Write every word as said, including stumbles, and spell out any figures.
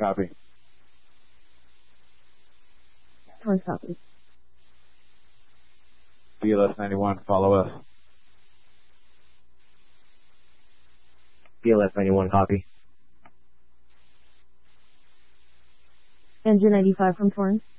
copy. Torrance copy. B L S ninety-one, follow us. B L S ninety-one, copy. Engine ninety-five from Torrance.